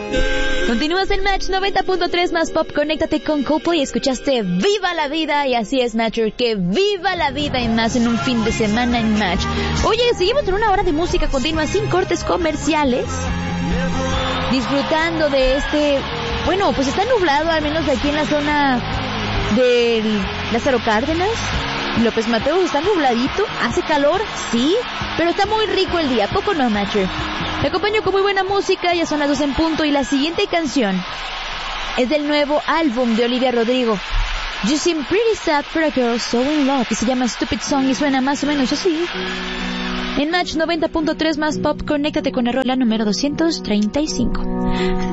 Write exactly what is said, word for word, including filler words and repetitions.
Continúas en Match noventa punto tres más pop. Conéctate con Coldplay y escuchaste Viva la Vida. Y así es, Matcher, que viva la vida y más en un fin de semana en Match. Oye, seguimos con una hora de música continua sin cortes comerciales, disfrutando de este... Bueno, pues está nublado, al menos aquí en la zona del Lázaro Cárdenas, López Mateos, está nubladito, hace calor, sí, pero está muy rico el día, ¿poco no, Matcher? Te acompaño con muy buena música, ya son las dos en punto, y la siguiente canción es del nuevo álbum de Olivia Rodrigo, You Seem Pretty Sad for a Girl So In Love, y se llama Stupid Song y suena más o menos así. En Match noventa punto tres más pop, conéctate con la rola número doscientos treinta y cinco.